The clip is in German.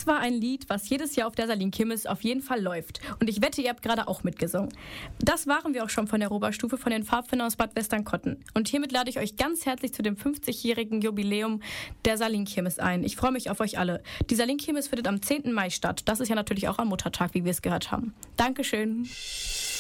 Das war ein Lied, was jedes Jahr auf der Saline-Kirmes auf jeden Fall läuft. Und ich wette, ihr habt gerade auch mitgesungen. Das waren wir auch schon von der Oberstufe von den Pfadfindern aus Bad Westernkotten. Und hiermit lade ich euch ganz herzlich zu dem 50-jährigen Jubiläum der Saline-Kirmes ein. Ich freue mich auf euch alle. Die Saline-Kirmes findet am 10. Mai statt. Das ist ja natürlich auch am Muttertag, wie wir es gehört haben. Dankeschön.